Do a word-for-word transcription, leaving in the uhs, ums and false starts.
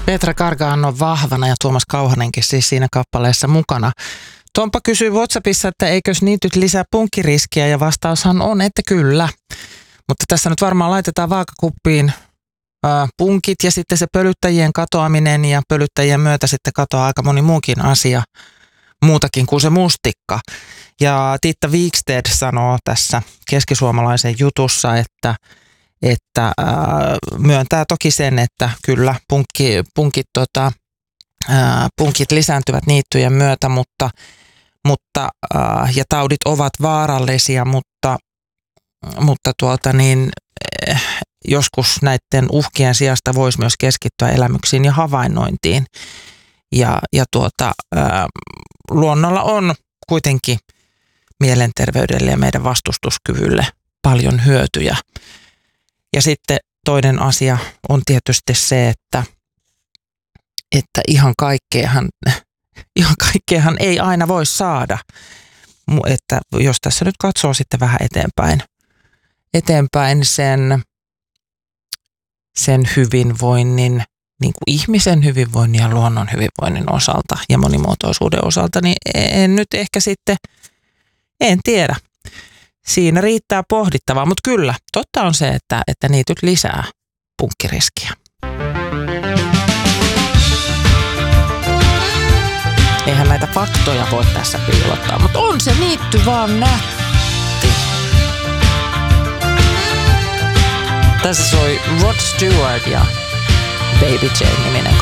Petra Gargano vahvana ja Tuomas Kauhanenkin siis siinä kappaleessa mukana. Tompa kysyy WhatsAppissa, että eikös niityt lisää punkkiriskiä, ja vastaushan on, että kyllä. Mutta tässä nyt varmaan laitetaan vaakakuppiin ää, punkit ja sitten se pölyttäjien katoaminen, ja pölyttäjien myötä sitten katoaa aika moni muukin asia, muutakin kuin se mustikka. Ja Tiitta Wikstedt sanoo tässä keskisuomalaisen jutussa, että, että ää, myöntää toki sen, että kyllä punkki, punkit, tota, ää, punkit lisääntyvät niittyjen myötä, mutta, mutta, ää, ja taudit ovat vaarallisia, mutta, mutta tuota niin, eh, joskus näiden uhkien sijasta voisi myös keskittyä elämyksiin ja havainnointiin. Ja, ja tuota, ää, luonnolla on kuitenkin mielenterveydelle ja meidän vastustuskyvylle paljon hyötyjä. Ja sitten toinen asia on tietysti se, että, että ihan kaikkeahan, ihan kaikkeahan ei aina voi saada. Että jos tässä nyt katsoo sitten vähän eteenpäin, eteenpäin sen, sen hyvinvoinnin, niin kuin ihmisen hyvinvoinnin ja luonnon hyvinvoinnin osalta ja monimuotoisuuden osalta, niin en nyt ehkä sitten, en tiedä. Siinä riittää pohdittavaa, mutta kyllä, totta on se, että, että niityt lisää punkkiriskiä. Eihän näitä faktoja voi tässä piilottaa, mutta on se niitty vaan nätti. Tässä soi Rod Stewart ja Baby Jane -niminen